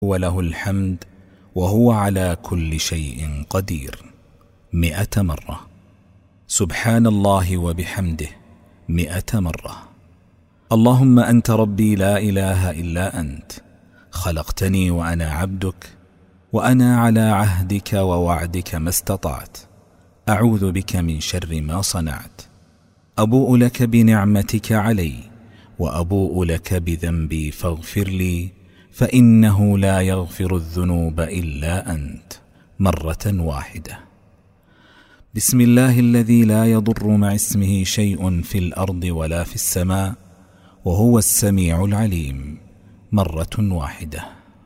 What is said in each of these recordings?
وله الحمد وهو على كل شيء قدير 100 مرة. سبحان الله وبحمده 100 مرة. اللهم أنت ربي لا إله إلا أنت، خلقتني وأنا عبدك، وأنا على عهدك ووعدك ما استطعت، أعوذ بك من شر ما صنعت. أبوء لك بنعمتك علي وأبوء لك بذنبي فاغفر لي، فإنه لا يغفر الذنوب إلا أنت 1 بسم الله الذي لا يضر مع اسمه شيء في الأرض ولا في السماء وهو السميع العليم 1.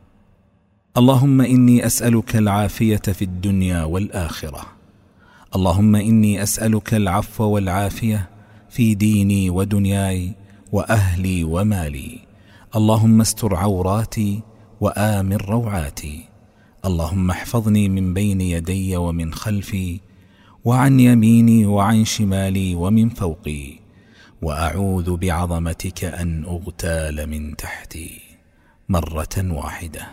اللهم إني أسألك العافية في الدنيا والآخرة. اللهم إني أسألك العفو والعافية في ديني ودنياي وأهلي ومالي. اللهم استر عوراتي وآمن روعاتي. اللهم احفظني من بين يدي ومن خلفي وعن يميني وعن شمالي ومن فوقي، وأعوذ بعظمتك أن أغتال من تحتي 1.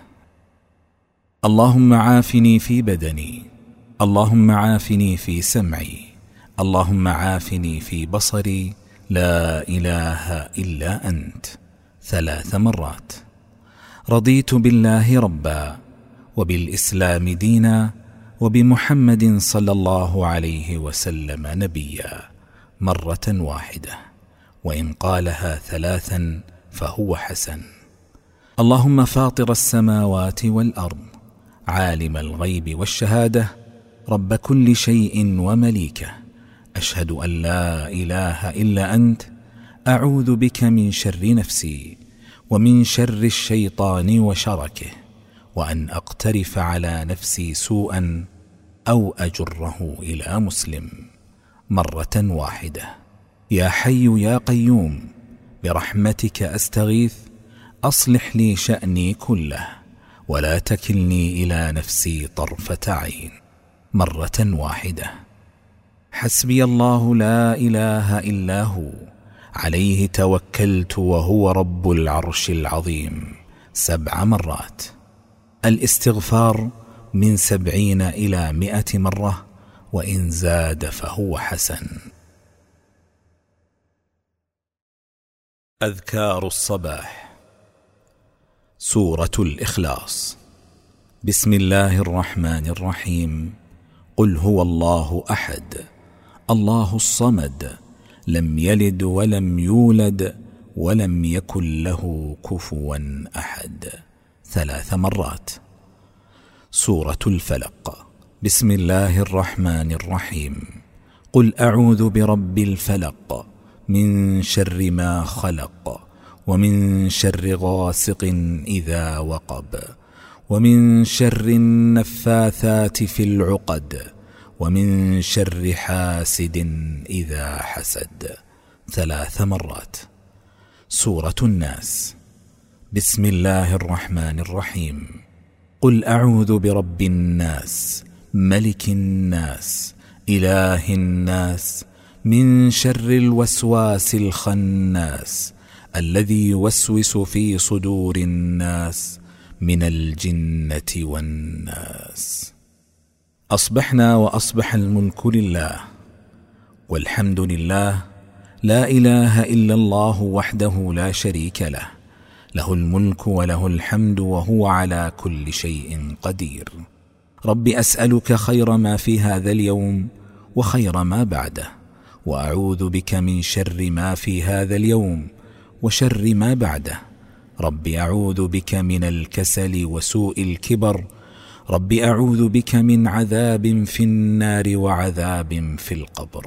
اللهم عافني في بدني. اللهم عافني في سمعي. اللهم عافني في بصري. لا إله إلا أنت 3 مرات. رضيت بالله ربا وبالإسلام دينا وبمحمد صلى الله عليه وسلم نبيا 1، وإن قالها 3 فهو حسن. اللهم فاطر السماوات والأرض، عالم الغيب والشهادة، رب كل شيء ومليكه، أشهد أن لا إله إلا أنت، أعوذ بك من شر نفسي ومن شر الشيطان وشركه، وأن أقترف على نفسي سوءا أو أجره إلى مسلم 1. يا حي يا قيوم برحمتك أستغيث، أصلح لي شأني كله ولا تكلني إلى نفسي طرفة عين 1. حسبي الله لا إله إلا هو، عليه توكلت وهو رب العرش العظيم 7 مرات. الاستغفار من 70 إلى 100 مرة، وإن زاد فهو حسن. أذكار الصباح. سورة الإخلاص. بسم الله الرحمن الرحيم. قل هو الله أحد الله الصمد لم يلد ولم يولد ولم يكن له كفوا أحد 3 مرات. سورة الفلق. بسم الله الرحمن الرحيم. قل أعوذ برب الفلق من شر ما خلق ومن شر غاسق إذا وقب ومن شر النفاثات في العقد ومن شر حاسد إذا حسد 3 مرات. سورة الناس. بسم الله الرحمن الرحيم. قل أعوذ برب الناس ملك الناس إله الناس من شر الوسواس الخناس الذي يوسوس في صدور الناس من الجنة والناس. أصبحنا وأصبح الملك لله والحمد لله، لا إله إلا الله وحده لا شريك له، له الملك وله الحمد وهو على كل شيء قدير. رب أسألك خير ما في هذا اليوم وخير ما بعده، وأعوذ بك من شر ما في هذا اليوم وشر ما بعده. رب أعوذ بك من الكسل وسوء الكبر. رب أعوذ بك من عذاب في النار وعذاب في القبر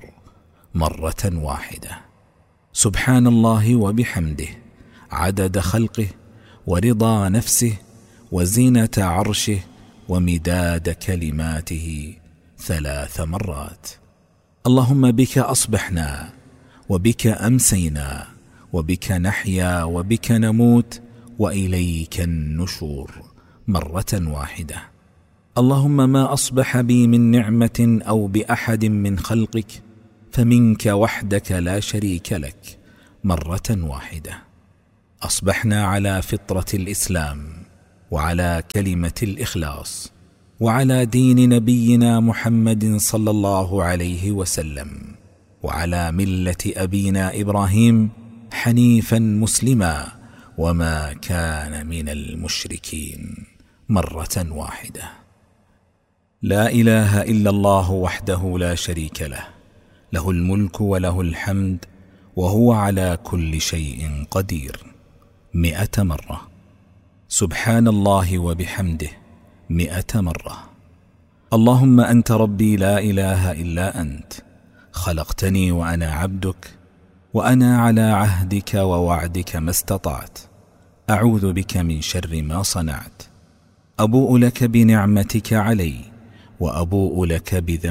1. سبحان الله وبحمده عدد خلقه ورضا نفسه وزينة عرشه ومداد كلماته 3 مرات. اللهم بك أصبحنا وبك أمسينا وبك نحيا وبك نموت وإليك النشور 1. اللهم ما أصبح بي من نعمة أو بأحد من خلقك فمنك وحدك لا شريك لك 1. أصبحنا على فطرة الإسلام وعلى كلمة الإخلاص، وعلى دين نبينا محمد صلى الله عليه وسلم، وعلى ملة أبينا إبراهيم حنيفا مسلما وما كان من المشركين، مرة واحدة. لا إله إلا الله وحده لا شريك له، له الملك وله الحمد وهو على كل شيء قدير، 100 مرة. سبحان الله وبحمده 100 مرة. اللهم أنت ربي لا إله إلا أنت، خلقتني وأنا عبدك، وأنا على عهدك ووعدك ما استطعت، أعوذ بك من شر ما صنعت، أبوء لك بنعمتك علي وأبوء لك بذنبي